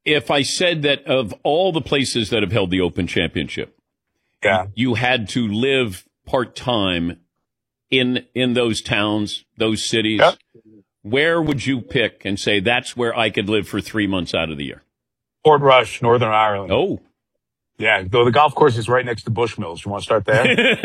if I said that of all the places that have held the Open Championship, you had to live part-time in those towns, those cities, where would you pick and say that's where I could live for 3 months out of the year? Portrush, Northern Ireland. Oh. Yeah, though the golf course is right next to Bushmills. You want to start there?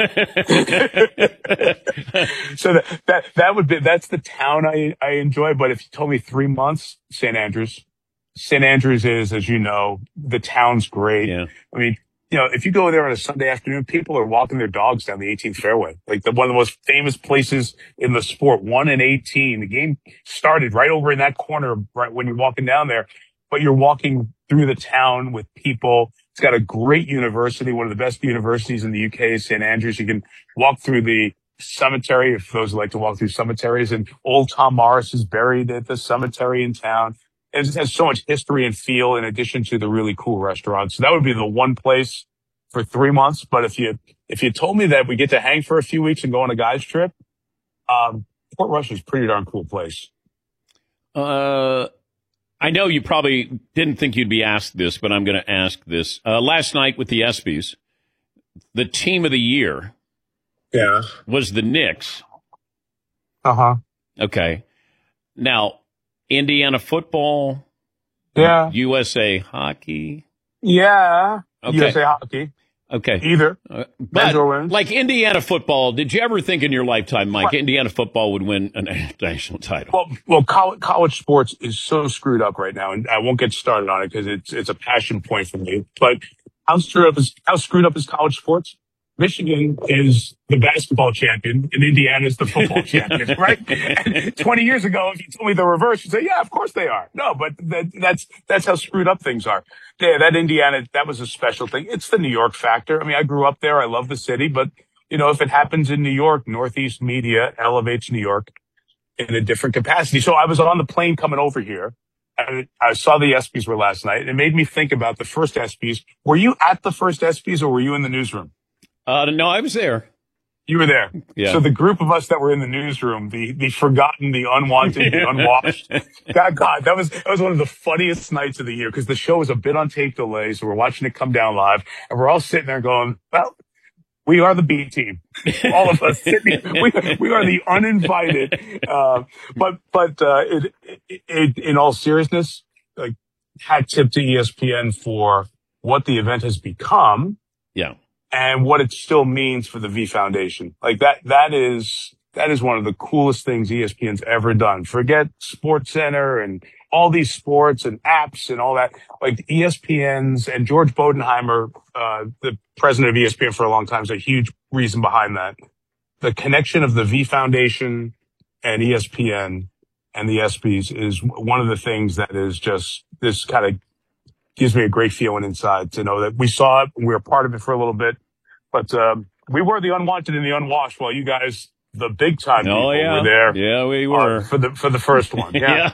So that's the town I enjoy. But if you told me 3 months, St. Andrews. St. Andrews is, as you know, the town's great. Yeah. I mean, if you go there on a Sunday afternoon, people are walking their dogs down the 18th fairway. Like one of the most famous places in the sport, 1 and 18. The game started right over in that corner, right when you're walking down there. But you're walking through the town with people. It's got a great university, one of the best universities in the UK is St. Andrews. You can walk through the cemetery, if those like to walk through cemeteries. And old Tom Morris is buried at the cemetery in town. It just has so much history and feel in addition to the really cool restaurants. So that would be the one place for 3 months. But if you told me that we get to hang for a few weeks and go on a guy's trip, Portrush is a pretty darn cool place. I know you probably didn't think you'd be asked this, but I'm going to ask this. Last night with the ESPYs, the team of the year was the Knicks. Uh-huh. Okay. Now, Indiana football, USA hockey. Yeah, okay. USA hockey. Okay. Either. But like Indiana football, did you ever think in your lifetime, Mike, Indiana football would win a national title? Well, college sports is so screwed up right now, and I won't get started on it because it's a passion point for me. But how screwed up is college sports? Michigan is the basketball champion and Indiana is the football champion, right? And 20 years ago, if you told me the reverse, you'd say, yeah, of course they are. No, but that's how screwed up things are. Yeah, that Indiana, that was a special thing. It's the New York factor. I mean, I grew up there. I love the city, but if it happens in New York, Northeast media elevates New York in a different capacity. So I was on the plane coming over here. I saw the ESPYs were last night. It made me think about the first ESPYs. Were you at the first ESPYs or were you in the newsroom? No, I was there. You were there. Yeah. So the group of us that were in the newsroom, the forgotten, the unwanted, the unwashed. God, that was one of the funniest nights of the year because the show was a bit on tape delay. So we're watching it come down live and we're all sitting there going, well, we are the B team. All of us sitting, we are the uninvited. But in all seriousness, like hat tip to ESPN for what the event has become. Yeah. And what it still means for the V Foundation. Like that is one of the coolest things ESPN's ever done. Forget SportsCenter and all these sports and apps and all that. Like ESPN's and George Bodenheimer, the president of ESPN for a long time, is a huge reason behind that. The connection of the V Foundation and ESPN and the ESPYs is one of the things that is just this kind of gives me a great feeling inside to know that we saw it and we were part of it for a little bit. But we were the unwanted and the unwashed while you guys, the big time people, were there. Yeah, we were. For the first one. Yeah.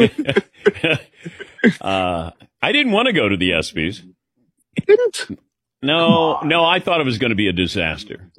I didn't want to go to the ESPYs. You didn't? No, I thought it was going to be a disaster.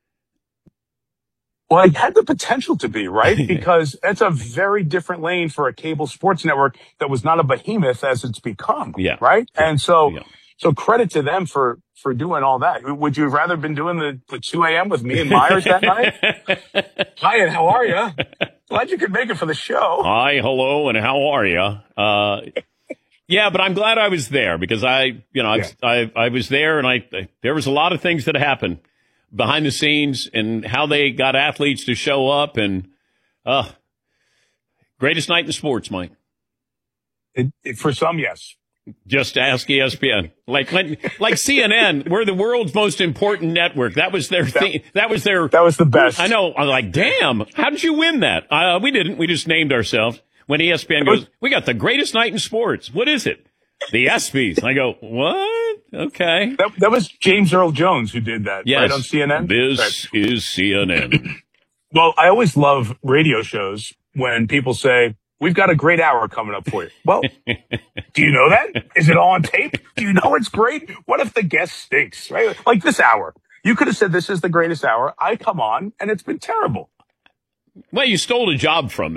Well, it had the potential to be, right? Because it's a very different lane for a cable sports network that was not a behemoth as it's become. Yeah. Right? And so credit to them for doing all that. Would you have rather been doing the 2 a.m. with me and Myers that night? Hi, and how are you? Glad you could make it for the show. Hi, hello, and how are you? Yeah, but I'm glad I was there because I was there and there was a lot of things that happened behind the scenes and how they got athletes to show up and greatest night in sports, Mike. For some, yes. Just ask ESPN. Like CNN, we're the world's most important network. That was their thing. That was the best. I know. I'm like, damn, how did you win that? We didn't. We just named ourselves. When ESPN goes, we got the greatest night in sports. What is it? The ESPYs. I go, what? Okay. That was James Earl Jones who did that, yes, right, on CNN? This is CNN. Well, I always love radio shows when people say, we've got a great hour coming up for you. Well, do you know that? Is it all on tape? Do you know it's great? What if the guest stinks, right? Like this hour. You could have said this is the greatest hour. I come on, and it's been terrible. Well, you stole a job from me.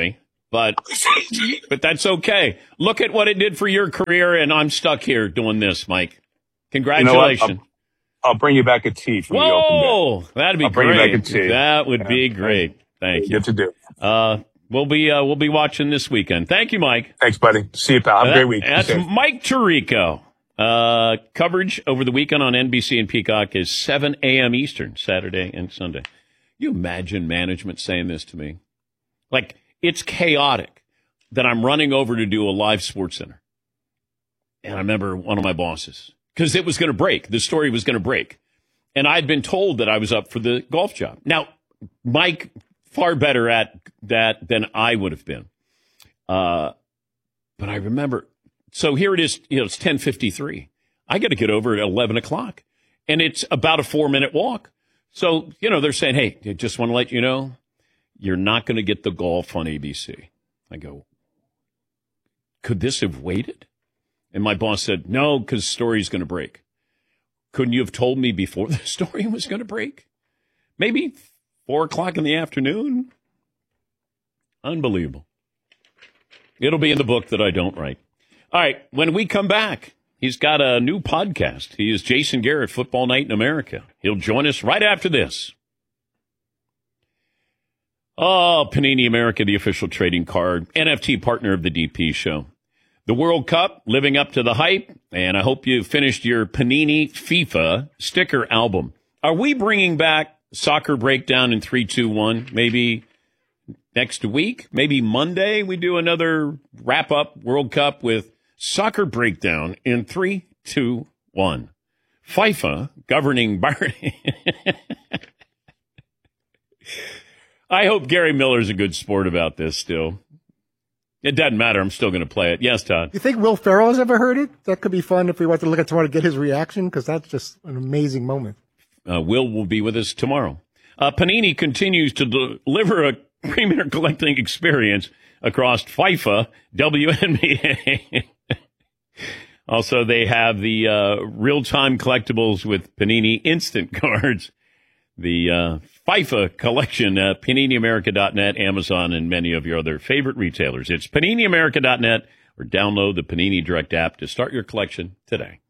But that's okay. Look at what it did for your career, and I'm stuck here doing this, Mike. Congratulations. You know, I'll bring you back a tea from the open day. That'd be great. Bring you back a tea. That would be great. Thank you. Good to do. We'll be watching this weekend. Thank you, Mike. Thanks, buddy. See you, pal. Have a great week. That's Mike Tirico. Coverage over the weekend on NBC and Peacock is 7 a.m. Eastern, Saturday and Sunday. You imagine management saying this to me? Like, it's chaotic that I'm running over to do a live Sports Center. And I remember one of my bosses, because it was going to break. The story was going to break. And I'd been told that I was up for the golf job. Now, Mike, far better at that than I would have been. But I remember, so here it is, it's 10:53. I got to get over at 11 o'clock. And it's about a 4-minute walk. So, they're saying, hey, I just want to let you know, you're not going to get the golf on ABC. I go, could this have waited? And my boss said, no, because the story's going to break. Couldn't you have told me before the story was going to break? Maybe 4 o'clock in the afternoon? Unbelievable. It'll be in the book that I don't write. All right, when we come back, he's got a new podcast. He is Jason Garrett, Football Night in America. He'll join us right after this. Oh, Panini America, the official trading card, NFT partner of the DP show. The World Cup, living up to the hype, and I hope you finished your Panini FIFA sticker album. Are we bringing back Soccer Breakdown in 3, 2, 1? Maybe next week? Maybe Monday we do another wrap-up World Cup with Soccer Breakdown in 3, 2, 1. FIFA governing I hope Gary Miller's a good sport about this still. It doesn't matter. I'm still going to play it. Yes, Todd. You think Will Ferrell has ever heard it? That could be fun if we want to look at tomorrow to get his reaction, because that's just an amazing moment. Will be with us tomorrow. Panini continues to deliver a premier collecting experience across FIFA, WNBA. Also, they have the real-time collectibles with Panini Instant Cards. The FIFA collection at PaniniAmerica.net, Amazon, and many of your other favorite retailers. It's PaniniAmerica.net or download the Panini Direct app to start your collection today.